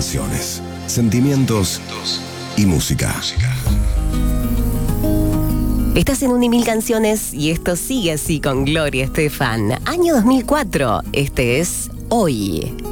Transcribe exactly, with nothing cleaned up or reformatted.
Sensaciones, sentimientos y música. Estás en un y mil canciones y esto sigue así con Gloria Estefan. Año dos mil cuatro, este es Hoy.